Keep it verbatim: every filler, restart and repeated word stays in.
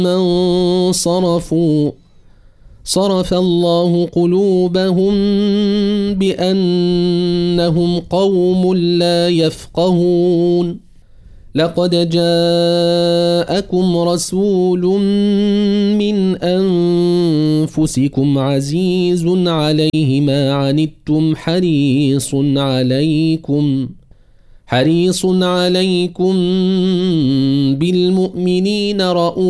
من صرفوا صرف الله قلوبهم بأنهم قوم لا يفقهون لقد جاءكم رسول من أنفسكم عزيز عليه ما عنتم حريص عليكم حريص عليكم بالمؤمنين رؤوف